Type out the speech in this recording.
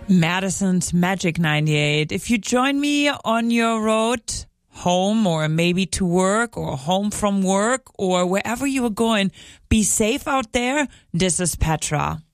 Madison's Magic 98. If you join me on your road home or maybe to work or home from work or wherever you are going, be safe out there. This is Petra.